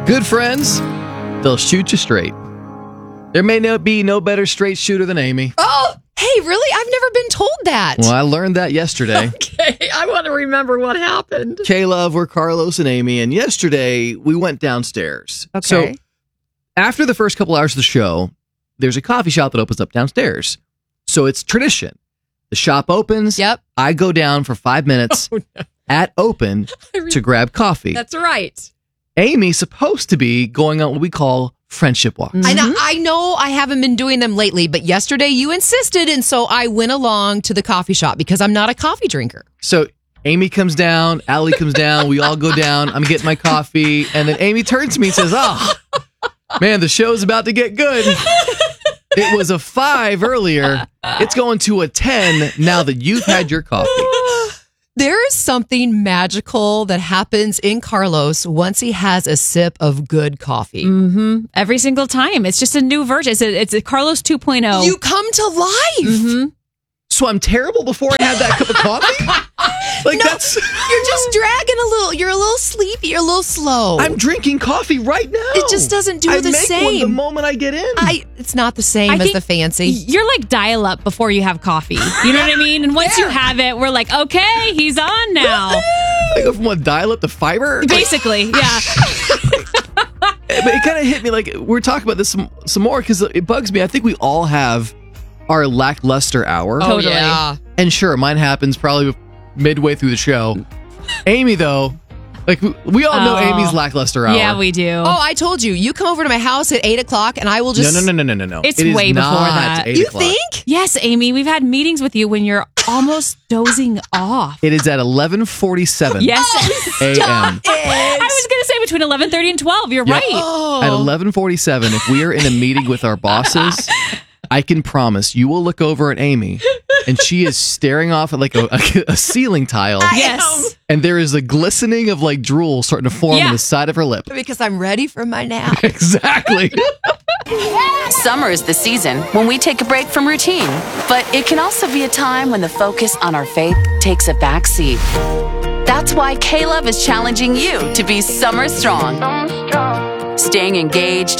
Good friends, they'll shoot you straight. There may be no better straight shooter than Amy. Oh, hey, really? I've never been told that. Well, I learned that yesterday. Okay, I want to remember what happened. K-Love, we're Carlos and Amy, and yesterday we went downstairs. Okay. So after the first couple hours of the show, there's a coffee shop that opens up downstairs. So it's tradition. The shop opens. Yep. I go down for 5 minutes at open to grab coffee. That's right. Amy's supposed to be going on what we call friendship walks. I know I haven't been doing them lately, but yesterday you insisted, and so I went along to the coffee shop because I'm not a coffee drinker. So Amy comes down, Allie comes down, we all go down, I'm getting my coffee, and then Amy turns to me and says, "Oh, man, the show's about to get good. It was a 5 earlier. It's going to a 10 now that you've had your coffee." There is something magical that happens in Carlos once he has a sip of good coffee. Mm-hmm. Every single time. It's just a new version. It's a Carlos 2.0. You come to life. Mm-hmm. So I'm terrible before I had that cup of coffee? You're just dragging a little. You're a little sleepy. You're a little slow. I'm drinking coffee right now. It just doesn't do the I same. make one the moment I get in. It's not the same as think the fancy. You're like dial up before you have coffee. You know what I mean? And once you have it, we're like, okay, he's on now. I go from what, dial up to fiber? Basically, yeah. But it kind of hit me like we're talking about this some more because it bugs me. I think we all have our lackluster hour. Totally. Yeah. And sure, mine happens probably midway through the show. Amy, though, like we all know Amy's lackluster hour. Yeah, we do. Oh, I told you. You come over to my house at 8 o'clock, and I will just. No. It's It is way before not that. 8 You o'clock. think? Yes, Amy, we've had meetings with you when you're almost dozing off. It is at 11:47 Yes. a.m. I was going to say between 11:30 and 12. You're Yeah. right. Oh. At 11:47, if we are in a meeting with our bosses, I can promise you will look over at Amy, and she is staring off at like a ceiling tile, Yes. and there is a glistening of like drool starting to form on the side of her lip. Because I'm ready for my nap. Exactly. Summer is the season when we take a break from routine, but it can also be a time when the focus on our faith takes a back seat. That's why K-Love is challenging you to be summer strong. Staying engaged